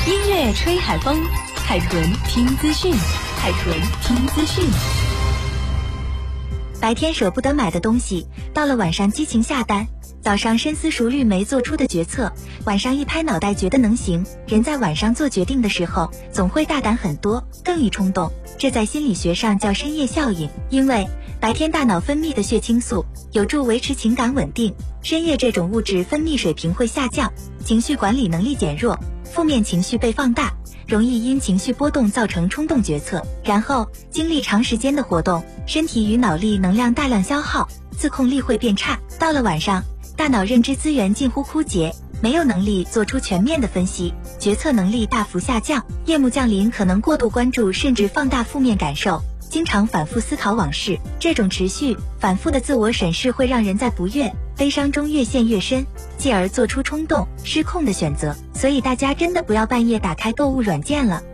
音乐吹海风，海豚听资讯，海豚听资讯。 白天舍不得买的东西，到了晚上激情下单，早上深思熟虑没做出的决策，晚上一拍脑袋觉得能行。人在晚上做决定的时候，总会大胆很多，更易冲动。这在心理学上叫深夜效应，因为白天大脑分泌的血清素有助维持情感稳定，深夜这种物质分泌水平会下降，情绪管理能力减弱，负面情绪被放大，容易因情绪波动造成冲动决策，然后经历长时间的活动，身体与脑力能量大量消耗，自控力会变差。到了晚上，大脑认知资源近乎枯竭，没有能力做出全面的分析，决策能力大幅下降。夜幕降临可能过度关注甚至放大负面感受，经常反复思考往事，这种持续反复的自我审视会让人在不悦、悲伤中越陷越深，继而做出冲动、失控的选择。所以大家真的不要半夜打开购物软件了。